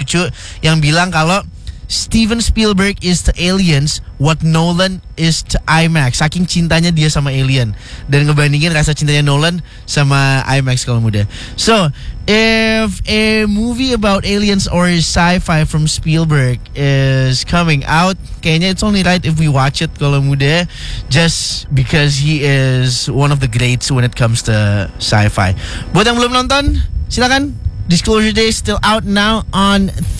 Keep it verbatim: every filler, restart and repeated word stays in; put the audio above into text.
lucu yang bilang kalau Steven Spielberg is to aliens what Nolan is to IMAX. Saking cintanya dia sama Alien, dan ngebandingin rasa cintanya Nolan sama IMAX kalau muda. So, if a movie about aliens or sci-fi from Spielberg is coming out, kayaknya it's only right if we watch it kalau muda, just because he is one of the greats when it comes to sci-fi. Buat yang belum nonton, silakan. Disclosure Day is still out now on